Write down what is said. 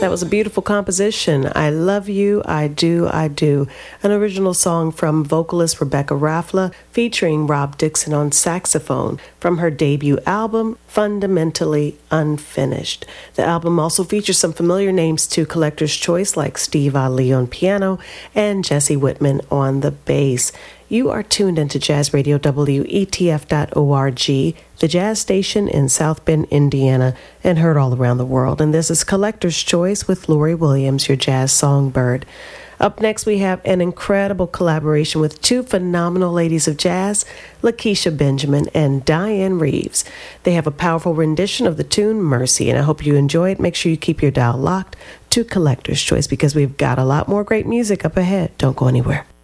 That was a beautiful composition. I Love You, I Do, I Do. An original song from vocalist Rebecca Raffla featuring Rob Dixon on saxophone from her debut album, Fundamentally Unfinished. The album also features some familiar names to Collector's Choice like Steve Ali on piano and Jesse Whitman on the bass. You are tuned into Jazz Radio WETF.org, the jazz station in South Bend, Indiana, and heard all around the world. And this is Collector's Choice with Lori Williams, your jazz songbird. Up next, we have an incredible collaboration with two phenomenal ladies of jazz, Lakeisha Benjamin and Diane Reeves. They have a powerful rendition of the tune Mercy, and I hope you enjoy it. Make sure you keep your dial locked to Collector's Choice because we've got a lot more great music up ahead. Don't go anywhere.